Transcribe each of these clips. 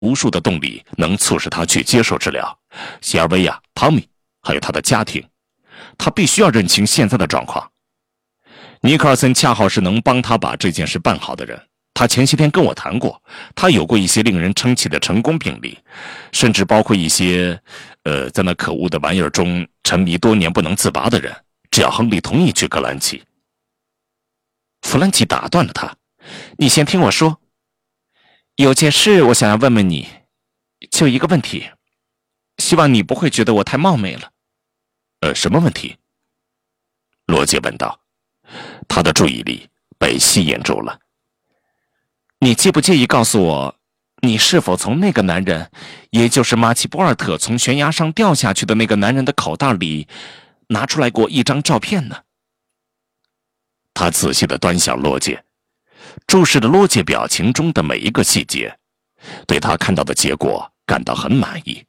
无数的动力能促使他去接受治疗。希尔维亚、汤米，还有他的家庭，他必须要认清现在的状况。尼克尔森恰好是能帮他把这件事办好的人。他前些天跟我谈过，他有过一些令人称奇的成功病例，甚至包括一些在那可恶的玩意儿中沉迷多年不能自拔的人，只要亨利同意去格兰奇。弗兰奇打断了他：“你先听我说，有件事我想要问问你，就一个问题，希望你不会觉得我太冒昧了。”什么问题？罗杰问道。他的注意力被吸引住了。你介不介意告诉我，你是否从那个男人，也就是马奇波尔特从悬崖上掉下去的那个男人的口袋里拿出来过一张照片呢？他仔细地端详罗杰，注视着罗杰表情中的每一个细节，对他看到的结果感到很满意，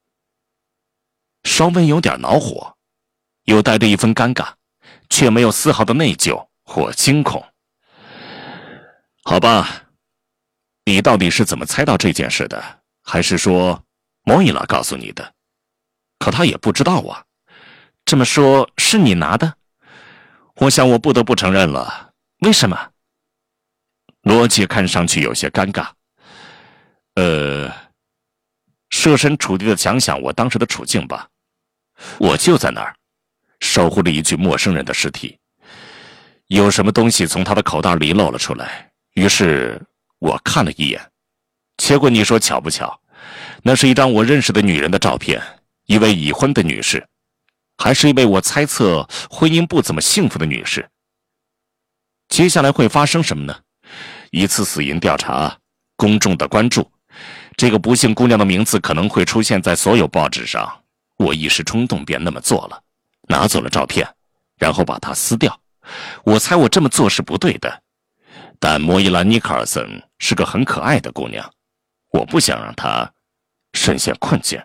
稍微有点恼火，又带着一分尴尬，却没有丝毫的内疚或惊恐。好吧，你到底是怎么猜到这件事的？还是说莫伊拉告诉你的？可他也不知道啊。这么说，是你拿的？我想我不得不承认了。为什么？罗杰看上去有些尴尬。设身处地的想想我当时的处境吧。我就在那儿，守护着一具陌生人的尸体。有什么东西从他的口袋里露了出来，于是我看了一眼。结果你说巧不巧，那是一张我认识的女人的照片，一位已婚的女士，还是一位我猜测婚姻不怎么幸福的女士。接下来会发生什么呢？一次死因调查，公众的关注，这个不幸姑娘的名字可能会出现在所有报纸上。我一时冲动便那么做了，拿走了照片，然后把它撕掉。我猜我这么做是不对的，但莫伊拉·尼克尔森是个很可爱的姑娘，我不想让她深陷困境。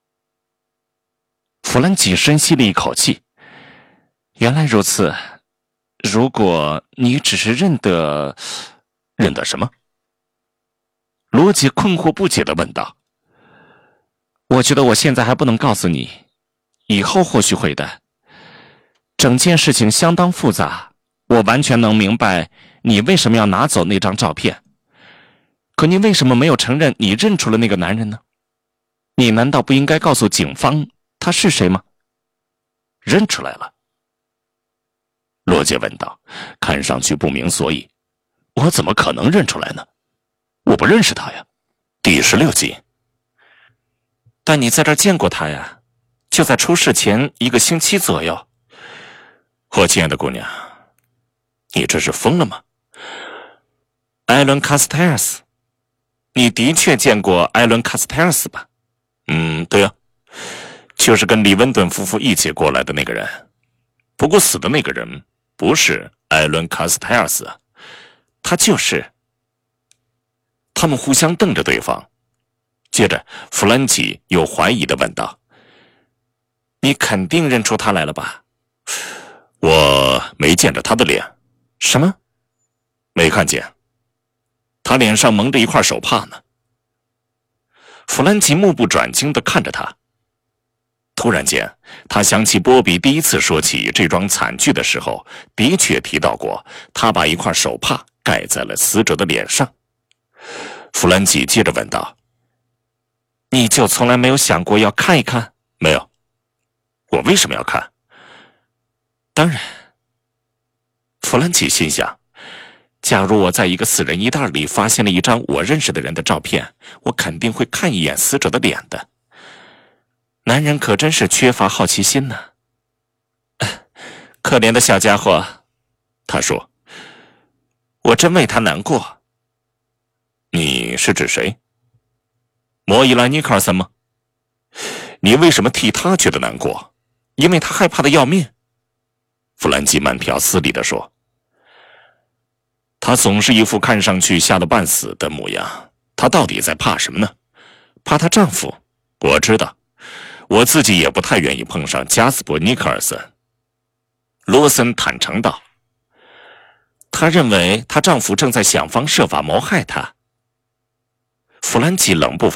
弗兰奇深吸了一口气。原来如此，如果你只是认得什么？罗杰困惑不解地问道。我觉得我现在还不能告诉你，以后或许会的。整件事情相当复杂，我完全能明白你为什么要拿走那张照片。可你为什么没有承认你认出了那个男人呢？你难道不应该告诉警方他是谁吗？认出来了。罗杰问道，看上去不明所以。我怎么可能认出来呢？我不认识他呀。第16集。但你在这儿见过他呀，就在出事前1个星期左右。我亲爱的姑娘，你这是疯了吗？艾伦·卡斯泰尔斯，你的确见过艾伦·卡斯泰尔斯吧？对啊，就是跟李文顿夫妇一起过来的那个人。不过死的那个人不是艾伦·卡斯泰尔斯，他就是。他们互相瞪着对方。接着弗兰奇又怀疑地问道：你肯定认出他来了吧？我没见着他的脸。什么？没看见。他脸上蒙着一块手帕呢。弗兰奇目不转睛地看着他。突然间，他想起波比第一次说起这桩惨剧的时候，的确提到过他把一块手帕盖在了死者的脸上。弗兰奇接着问道：你就从来没有想过要看一看？没有。我为什么要看？当然，弗兰奇心想，假如我在一个死人衣袋里发现了一张我认识的人的照片，我肯定会看一眼死者的脸的。男人可真是缺乏好奇心呢。可怜的小家伙，他说，我真为他难过。你是指谁？莫伊拉·尼克尔森吗？你为什么替他觉得难过？因为他害怕的要命。弗兰基慢条斯理地说，他总是一副看上去吓得半死的模样。他到底在怕什么呢？怕她丈夫？我知道，我自己也不太愿意碰上加斯伯·尼克尔森。罗森坦诚道，她认为她丈夫正在想方设法谋害她。 弗兰基冷不